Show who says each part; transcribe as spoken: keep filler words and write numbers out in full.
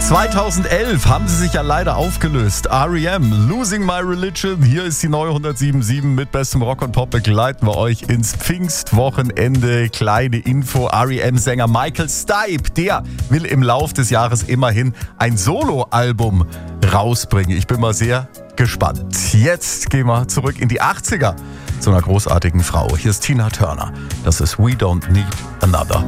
Speaker 1: zweitausendelf haben sie sich ja leider aufgelöst. R E M, Losing My Religion. Hier ist die neue hundertsieben Komma sieben. Mit bestem Rock und Pop begleiten wir euch ins Pfingstwochenende. Kleine Info, R E M-Sänger Michael Stipe, der will im Lauf des Jahres immerhin ein Soloalbum rausbringen. Ich bin mal sehr gespannt. Jetzt gehen wir zurück in die achtziger zu einer großartigen Frau. Hier ist Tina Turner. Das ist We Don't Need Another